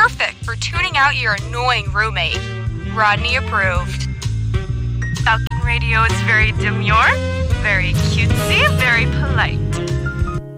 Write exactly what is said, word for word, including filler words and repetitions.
perfect for tuning out your annoying roommate. Rodney approved. Falcon Radio is very demure.